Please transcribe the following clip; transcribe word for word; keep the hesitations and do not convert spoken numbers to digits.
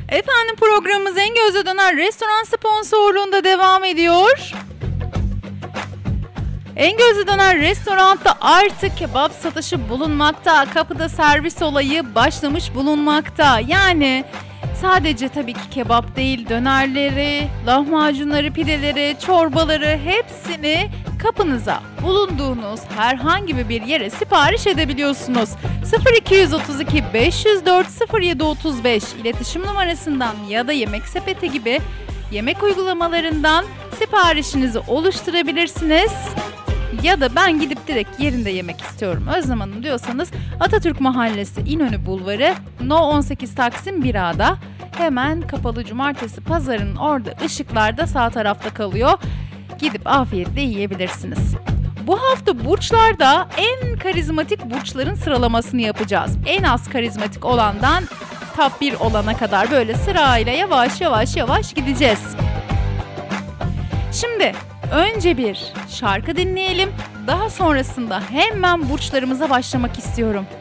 Efendim programımız En Göz'e Döner restoran sponsorluğunda devam ediyor. En Göz'e Döner restoranda artık kebap satışı bulunmakta. Kapıda servis olayı başlamış bulunmakta. Yani sadece tabii ki kebap değil, dönerleri, lahmacunları, pideleri, çorbaları hepsini kapınıza bulunduğunuz herhangi bir yere sipariş edebiliyorsunuz. sıfır iki otuz iki beş yüz dört sıfır yedi otuz beş iletişim numarasından ya da Yemek Sepeti gibi yemek uygulamalarından siparişinizi oluşturabilirsiniz. Ya da ben gidip direkt yerinde yemek istiyorum Özlem Hanım diyorsanız Atatürk Mahallesi İnönü Bulvarı No on sekiz Taksim bir A'da hemen kapalı cumartesi pazarının orada ışıklarda sağ tarafta kalıyor. Gidip afiyetle yiyebilirsiniz. Bu hafta burçlarda en karizmatik burçların sıralamasını yapacağız. En az karizmatik olandan top bir olana kadar böyle sırayla yavaş yavaş yavaş gideceğiz. Şimdi önce bir şarkı dinleyelim. Daha sonrasında hemen burçlarımıza başlamak istiyorum.